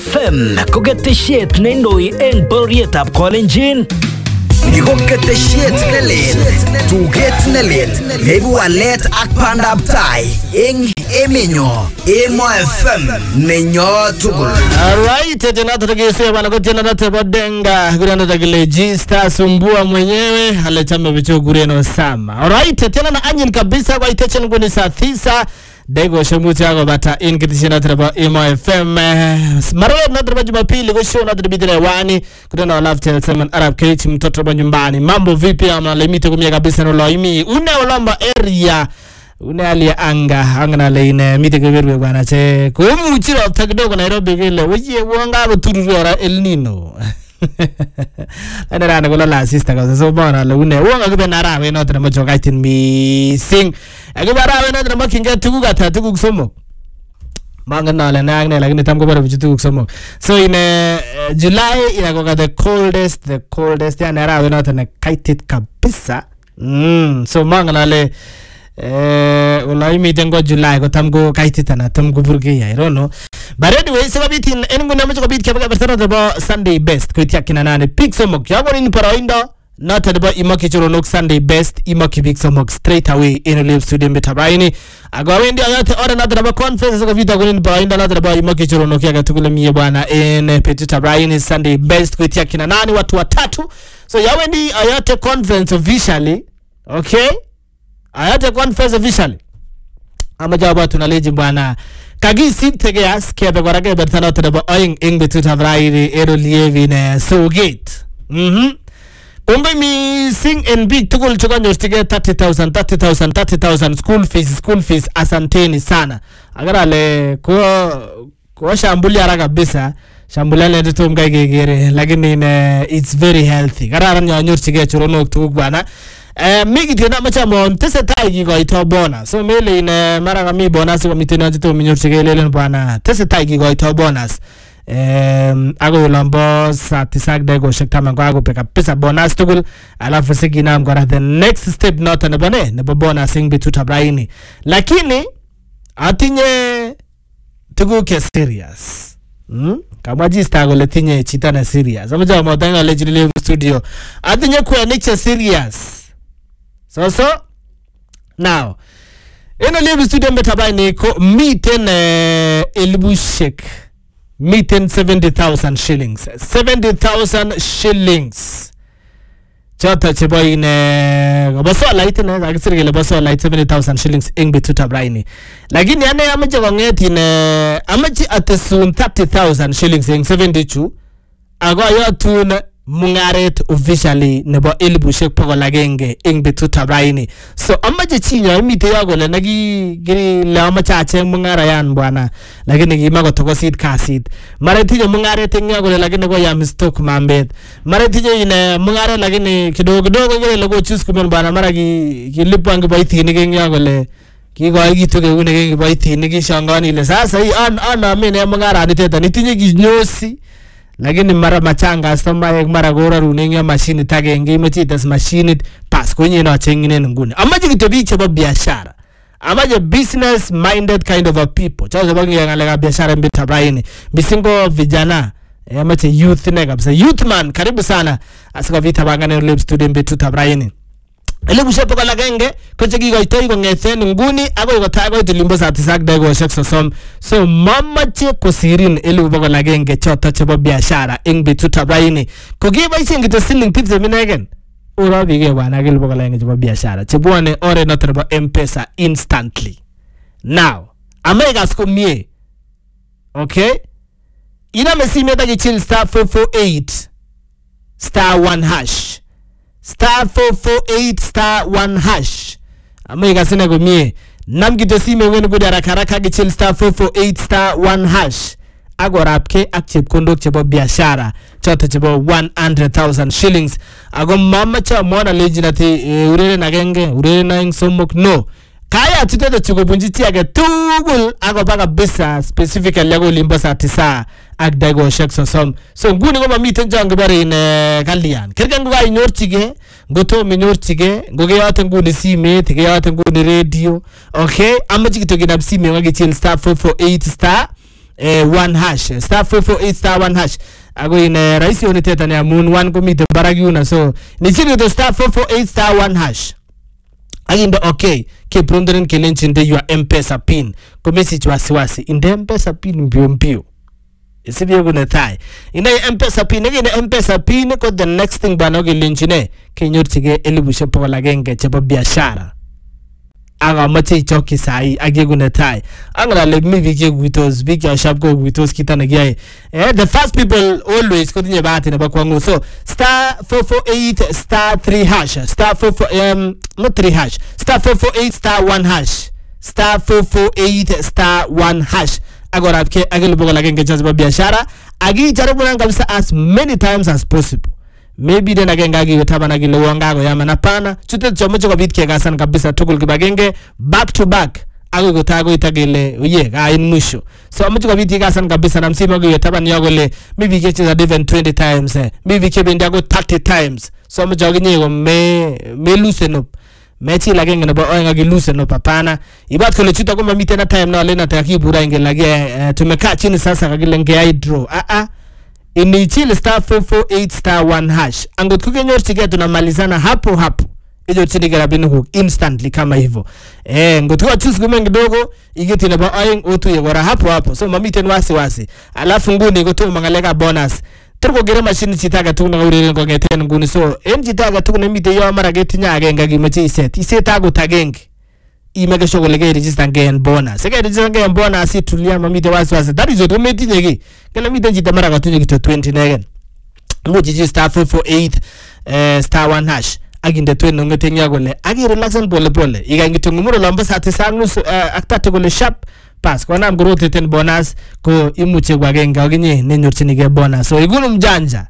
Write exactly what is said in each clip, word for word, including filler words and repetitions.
F M koketeshiet neindoi eng borietab Kolenjin. Ni koketeshiet nelel, tuget nelel, neibu walet ak bandab tai eng emenyo. Emo F M nenyo tugul. Alright, tena tutakisia bana kotiana na teba denga gurana takile G-Star sumbua mwenyewe alechama vicho gureno sama. Alright, tena na anyin kabisa kwa itechen nguni saa tisa Dego shamuti yako bata in kitishi na traba Emo F M. Maraya na traba Jumapili kwa show na trabidile wani kutana wa Love Tale Simon Arab Kate mtoto traba nyumbani. Mambo vipi ama limite kumia kabisa no loimi. Une olamba area une alia anga anga na leine mite kwewe bwana che kumu uchira utakidogo Nairobi kile wajie wanga ruturura El Nino. Ana rana kola la sister ka so bana la une wanga kube narawe no tena mocho kaitin mi sing akibarawe no tena makinga tugu gata tugu somo manga na la nagne lakini tamko bara vitu somo. So in uh, July inakoga the coldest the coldest ya narawe no tena kaitit kabisa. Mm so manga na le eh ulai mitengo July ko tamgo kaitita na tamgo burge ya irono but anyway so bitin engo na mcho bit kabaga bertano de Sunday best ko tia kina nane pixomok yago ni paroindo not de imoki choronok Sunday best imoki pixomok straight away in live studio metabaini agawendi ayate ora na de conference ko vita ko ni paroindo na de imoki choronok ya gatukule mie bwana en petita brain Sunday best ko tia kina nane watu watatu so yawendi ayate conference officially okay ayate conference officially ama jaba tunaleji bwana kagi sintegeas kebe gorage bertano tebe oing ing betu tavrairi ero lievi ne so gate mhm kumbe mi sing and big tukul chukanyo stige thirty thousand thirty thousand thirty thousand school fees school fees asanteni sana agara le ko ko shambuli haraka kabisa shambula le ndio mgaigegere lakini ne it's very healthy gara nyanyor stige churono tukuk bwana eh migi tena macha mon tese tai go ito bonus so mele ine mara kami bonus ko mitena jito minyor sigele bwana tese tai go ito bonus eh ago lambo sa tisak dego shekta mango ago peka pesa bonus tugul alafu sigina mgora the next step not na bane ne bonus ing bituta braini lakini atinye tugu ke serious hmm kama jista go letinye chitana serious amaja modanga legendary studio atinye kwa nature serious. So so now in a live studio metabaini ko meeting uh, Elbushek meeting seventy thousand shillings seventy thousand shillings chata chebo in uh, baso light na akisirigele baso light seventy thousand shillings ing bituta braini lakini ane amaje ngeti ne amaji atesun thirty thousand shillings ing seventy-two ago ayotun mungaret officially nebo Elbushek pogolagenge ing bituta braini so amaje chinya imite yago le nagi giri la amachache mungara yan bwana lakini gimago tokosit kasit mara tinye mungaret ing yago le lakini go ya mistock mambet mara tinye ine mungaret lakini kidogo kidogo gele logo choose kumen bwana mara gi gilipwangi baitini ing yago le kigo gitu ke une ing baitini gishangani le sasa hii an ana mene mungara ni teta nitinye ginyosi lakini mara machanga stomach mara gora runenga machine tagenge imechitas machine pass kwenye na chengine ngune amaje kitobi chaba biashara amaje business minded kind of a people chazo bangi ngala biashara mbita braini bisingo vijana amaje youth ne kabisa youth man karibu sana asika vita bangane live studio mbituta braini Elbushek pogolagenge kochegi goitoi ko ngeten nguni agoi kotago tilimbo sa tisak dego shek sosom so mamache kosirin elu pogolagenge choto chebo biashara ing bituta braini ko gibaishe ngito siling tips minegen ora bige bana gel pogolagenge chebo biashara chebone ore notrebo M-Pesa instantly now amega skomie okay ina mesime ta chill star four four eight star one hash star four four eight star one hash amega sina gomie namgito sime wenu gudara karaka gichil star four four eight star one hash agorapke akchep kondok chebo biashara choto chebo one hundred thousand shillings ago mama cha mwana lejinati e, urere nagenge urere na insomok no kaya tutete chukubunjiti age tugul ago baga bisa specifically lago limbo sa tisa ak dago shek sosom so nguni ngoma miten jangu bare in uh, kalian kirkan ngwa inyorchige ngoto minyorchige ngoge yote nguni sime tige yote nguni radio okay amaji kitogina sime ngage chill star four four eight star eh, one hash star four four eight star one hash ago ine raisi oniteta ni amun one komite baragiuna so ni chini to star four four eight star one hash agindo okay ke pronderen kelenchinde your M-Pesa pin ko message wasiwasi inde M-Pesa pin mbio mbio isibiyo kuna thai inde M-Pesa pin inde M-Pesa pin ko the next thing bano kelenchine kenyorchige elibushe pola genge chebo biashara aga machi choki sai age kuna thai angala le maybe ke guitos big ya sharp go guitos kitana giai eh the first people always ko tinye bahati na bakwangu so star four four eight star three hash star four four um not three hash star four four eight star one hash star four four eight star one hash agora ke agelo boga genge chazba biashara agi jaribu nanga kabisa as many times as possible maybe then again gagi yotabana gile wangago yama napana chute chomocho kwa bitke gasan kabisa tukul kibagenge back to back ago gotago itagele ye ga in musho so amocho kwa bitke gasan kabisa na msima go yotabani yagole maybe get za even twenty times eh. maybe kebe ndago thirty times so amocho ginye go me me loosen up mechi lagenge na ba oenga gi loosen up apana ibat kole chuta kwa mite na time na lena taki bura inge lage uh, tumekaa chini sasa kagile nge draw a a ini chile star four four eight star one hash angot kukenyor chike tunamalizana hapo hapo ijo chini garabini hook instantly kama hivyo eh ngot kwa choose gume kidogo igeti na ba oeng otu yegora hapo hapo so mamiten wasi wasi alafu nguni goto mangaleka bonus turko gere machine chitaga tu na urire ngo ngeten nguni so en chitaga tu na mite yo mara getinya agenga gi machi set iseta go tagenge imeke shogole ge register again bonus ge register again bonus itulia mamite wasi wasi that is what meti nyegi kala mite chita mara gatunye kito twenty negen ngo jiji star four four eight eh star one hash aginde twenty ngetenya gole agi relaxan pole pole iga ngito ngumuro lomba sate sangus aktate gole sharp pass kwa nam grote ten bonus ko imuche gwagenga oginye nenyorchinige bonus so igunu mjanja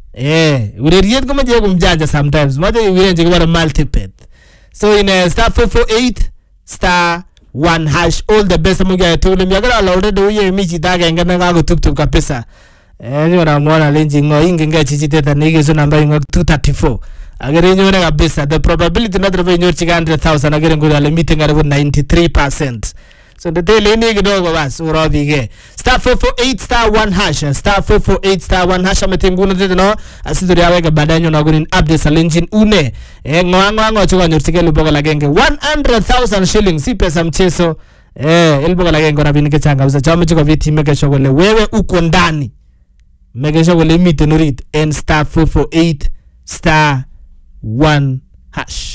eh ureriet ko maje ko mjanja sometimes maje wirenje ko multiple so in uh, star four four eight star one hash all the best muga to le miagala already uye michi daga ngana ngago tup tup kapesa eh ni wana mwana lenji ngo ingenga chichi teta nige so namba ngo two thirty-four agere nyore kabisa the probability not of nyorchi one hundred thousand agere ngura le meeting ngare ninety-three percent so the daily ni kidogo basi urobige star four four eight star one hash star four four eight star one hash ametenguno teno asiduri awega badanyo na gurin update salenjin une eh ngwango ngo chuka nyortike lubogo lagenge one hundred thousand shillings si pesa mchezo eh elbogo lagenge rabini kechanga uza chama chuka viti meke shogole wewe uko ndani meke shogole mite nurit and star four four eight star one hash